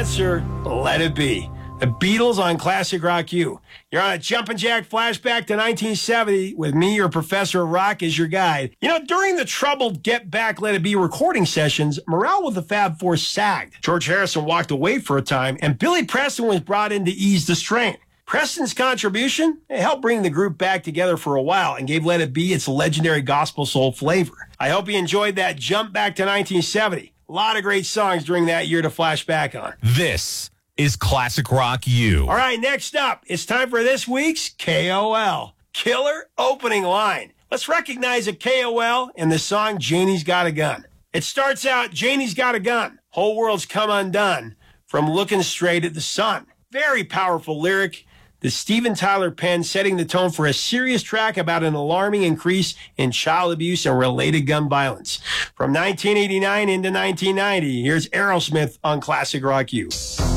answer, Let It Be. The Beatles on Classic Rock U. You're on a Jumpin' Jack flashback to 1970 with me, your professor of rock, as your guide. You know, during the troubled Get Back, Let It Be recording sessions, morale with the Fab Four sagged. George Harrison walked away for a time, and Billy Preston was brought in to ease the strain. Preston's contribution helped bring the group back together for a while and gave Let It Be its legendary gospel soul flavor. I hope you enjoyed that jump back to 1970. A lot of great songs during that year to flash back on. This is Classic Rock U. All right, next up, it's time for this week's KOL. Killer opening line. Let's recognize a KOL in the song Janie's Got a Gun. It starts out, Janie's got a gun. Whole world's come undone from looking straight at the sun. Very powerful lyric. The Steven Tyler pen setting the tone for a serious track about an alarming increase in child abuse and related gun violence. From 1989 into 1990, here's Aerosmith on Classic Rock U.